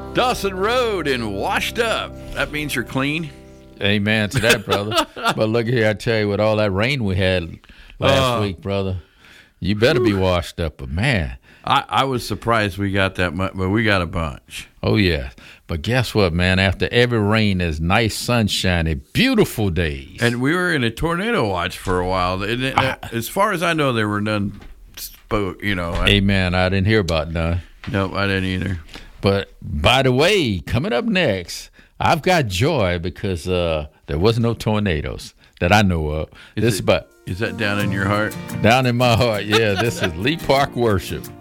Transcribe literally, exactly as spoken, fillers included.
Dawson Road and washed up. That means you're clean. Amen to that, brother. But look here, I tell you, with all that rain we had last Uh, week, brother, you better be washed up. But man, I, I was surprised we got that much, but we got a bunch. oh yeah. But guess what, man? After every rain, there's nice, sunshiny, beautiful days. And we were in a tornado watch for a while. And it, I- as far as I know, there were none. Spoke, you know. I, Amen. I didn't hear about none. Nope, I didn't either. But by the way, coming up next, I've got joy because uh, there was no tornadoes that I know of. Is this it- is about Is that down in your heart? down in my heart. Yeah, this is Lee Park Worship.